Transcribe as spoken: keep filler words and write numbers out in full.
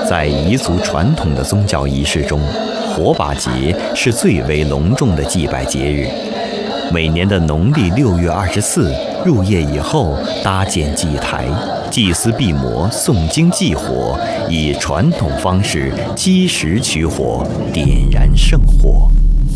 在彝族传统的宗教仪式中，火把节是最为隆重的祭拜节日。每年的农历六月二十四入夜以后，搭建祭台，祭司毕摩诵经祭火，以传统方式积石取火，点燃圣火。